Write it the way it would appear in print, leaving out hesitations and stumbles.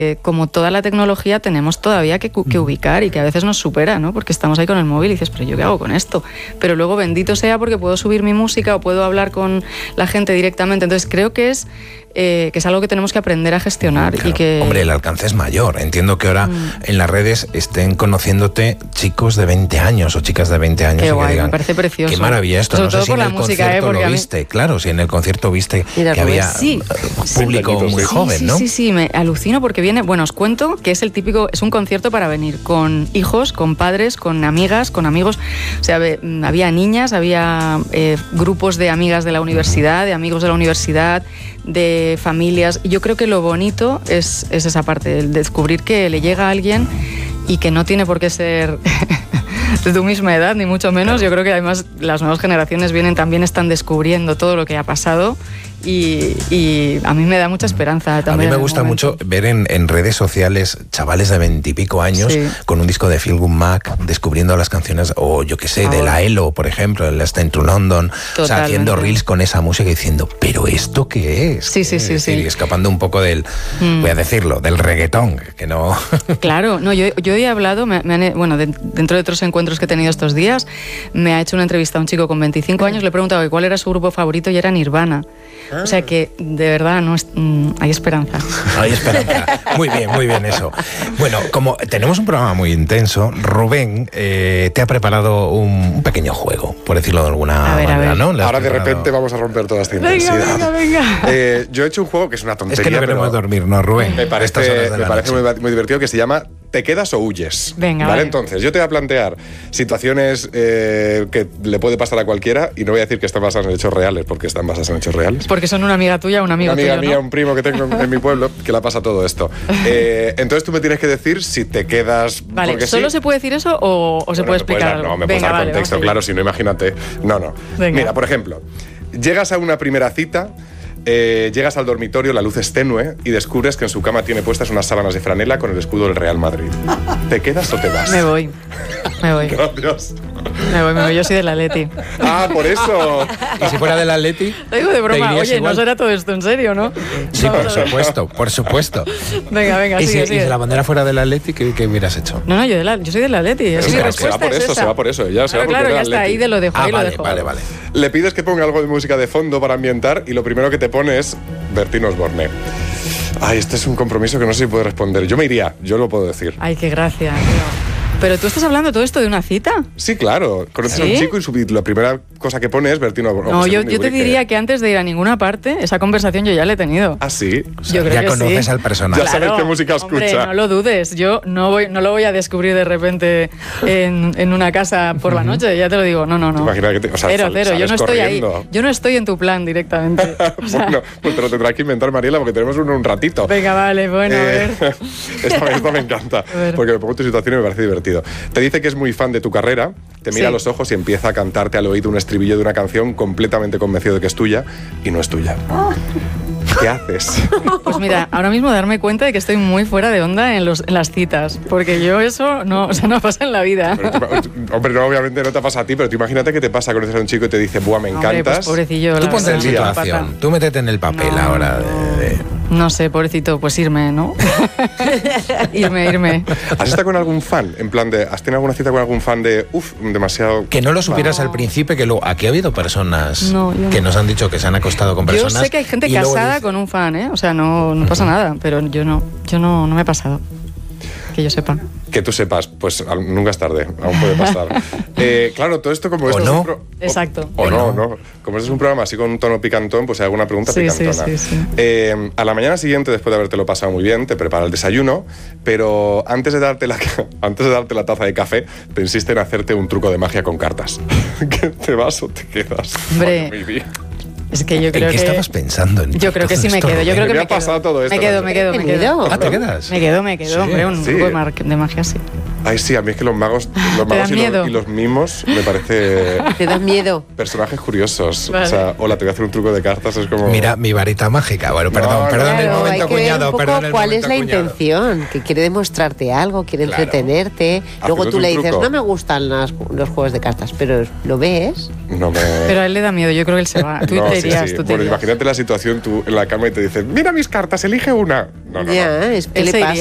como toda la tecnología tenemos todavía que ubicar y que a veces nos supera, ¿no? Porque estamos ahí con el móvil y dices, pero ¿yo qué hago con esto? Pero luego bendito sea porque puedo subir mi música o puedo hablar con la gente directamente. Entonces creo que es algo que tenemos que aprender a gestionar. Claro. Y que... Hombre, el alcance es mayor. Entiendo que ahora en las redes estén conociénte chicos de 20 años o chicas de 20 años. Qué guay, que digan, me parece precioso. Qué maravilla esto. Sobre no todo sé si por en la el música, concierto porque lo viste. Claro, si en el concierto viste que había público muy joven, ¿no? Sí, me alucino porque viene, bueno, os cuento que es un concierto para venir con hijos, con padres, con amigas, con amigos. O sea, había niñas, había grupos de amigas de la universidad, de amigos de la universidad, de familias. Y yo creo que lo bonito es esa parte, el descubrir que le llega a alguien y que no tiene por qué ser de tu misma edad, ni mucho menos. Yo creo que además las nuevas generaciones están descubriendo todo lo que ha pasado y a mí me da mucha esperanza también. A mí me gusta mucho ver en redes sociales chavales de 20 y pico años con un disco de Feel Good Mac descubriendo las canciones, o yo qué sé, de la ELO, por ejemplo, el Last Time to London, o sea, haciendo reels con esa música y diciendo, ¿pero esto qué es? Sí. Y escapando un poco del, voy a decirlo, del reggaetón, que no... Claro, no, yo he hablado, dentro de otros encuentros que he tenido estos días, me ha hecho una entrevista a un chico con 25 años, le he preguntado cuál era su grupo favorito y era Nirvana. O sea que, de verdad, hay esperanza. Hay esperanza. Muy bien eso. Bueno, como tenemos un programa muy intenso, Rubén te ha preparado un pequeño juego, por decirlo de alguna manera, ¿no? Ahora de repente vamos a romper toda esta intensidad. Venga. Yo he hecho un juego que es una tontería. Es que no queremos dormir, ¿no, Rubén? Me parece muy divertido, que se llama ¿Te quedas o huyes? Venga, ¿vale? Entonces, yo te voy a plantear situaciones que le puede pasar a cualquiera, y no voy a decir que están basadas en hechos reales, porque están basadas en hechos reales. Porque son una amiga tuya, un amigo tuyo, Una amiga mía, ¿no? un primo que tengo en mi pueblo, que le pasa todo esto. Entonces tú me tienes que decir si te quedas... Vale, ¿solo se puede decir eso o se puede explicar algo? No, me puedes dar contexto, claro, si no, imagínate. No. Venga. Mira, por ejemplo, llegas a una primera cita... llegas al dormitorio, la luz es tenue y descubres que en su cama tiene puestas unas sábanas de franela con el escudo del Real Madrid. ¿Te quedas o te vas? Me voy. Gracias. Me voy, yo soy del Atleti. Ah, por eso. ¿Y si fuera del Atleti? Lo digo de broma, oye, igual? no será todo esto en serio, ¿no? Sí, por supuesto. Venga, ¿Y sigue. si la bandera fuera del Atleti, qué hubieras hecho? No, yo soy del Atleti. Se va por eso. Claro, ya está, ahí lo dejo. Vale. Le pides que ponga algo de música de fondo para ambientar y lo primero que te pone es Bertín Osborne. Ay, este es un compromiso que no sé si puedo responder. Yo me iría, yo lo puedo decir. Ay, qué gracia, tío. ¿Pero tú estás hablando todo esto de una cita? Sí, claro. Conoces a un chico y la primera cosa que pone es Bertín Osborne. No, yo te diría que antes de ir a ninguna parte, esa conversación yo ya la he tenido. ¿Ah, sí? O sea, ya conoces al personaje. Ya sabes qué música escucha. Hombre, no lo dudes. Yo no lo voy a descubrir de repente en una casa por la noche. Ya te lo digo. No. Imagina que cero. Yo no estoy ahí. Yo no estoy en tu plan directamente. O sea... Bueno, pues te lo tendrás que inventar, Mariela, porque tenemos un ratito. Venga, vale, bueno, a ver. Esta me encanta, porque me pongo en tu situación y me parece divertido. Te dice que es muy fan de tu carrera, te mira a los ojos y empieza a cantarte al oído un estribillo de una canción completamente convencido de que es tuya y no es tuya. ¿Qué haces? Pues mira, ahora mismo darme cuenta de que estoy muy fuera de onda en las citas, porque yo eso no pasa en la vida. Hombre, no, obviamente no te pasa a ti, pero tú imagínate que te pasa, conoces a un chico y te dice, buah, me encantas. Hombre, pues pobrecillo. Tú ponte en situación, tú métete en el papel ahora de... No sé, pobrecito, pues irme, ¿no? irme. ¿Has estado con algún fan? En plan de, ¿has tenido alguna cita con algún fan de, demasiado... Que no lo supieras al principio, que luego, aquí ha habido personas que nos han dicho que se han acostado con personas... Yo sé que hay gente casada con un fan, ¿eh? O sea, no pasa nada, pero yo no me he pasado. Que yo sepa. Que tú sepas, pues nunca es tarde, aún puede pasar. Claro, todo esto como... Exacto. O no. Como este es un programa así con un tono picantón, pues hay alguna pregunta picantona. Sí. A la mañana siguiente, después de habértelo pasado muy bien, te prepara el desayuno, pero antes de darte la taza de café, te insiste en hacerte un truco de magia con cartas. ¿Que te vas o te quedas? Hombre... Es que yo creo ¿En qué estabas pensando? Yo creo que sí me quedo. Yo creo que me ha pasado todo esto. Me quedo. ¿Ah, te quedas? Me quedo. Sí, Hombre, un truco de magia, sí. Ay, sí, a mí es que los magos y los mimos me parece... ¿Te dan miedo? Personajes curiosos. Vale. O sea, hola, te voy a hacer un truco de cartas, es como... Mira, mi varita mágica. Bueno, perdón el momento, cuñado. ¿Cuál es la intención? Que quiere demostrarte algo, quiere entretenerte. Luego tú le dices, no me gustan los juegos de cartas, pero ¿lo ves? Pero a él le da miedo, yo creo que él se va. Tú te irías. Bueno, imagínate la situación, tú en la cama y te dicen, mira mis cartas, elige una. No. Es que le pasa.